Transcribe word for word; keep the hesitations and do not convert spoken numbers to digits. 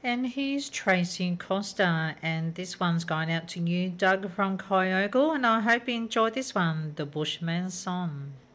And here's Tracy Costa, and this one's going out to you, Doug from Kyogle, and I hope you enjoyed this one, The Bushman's Song.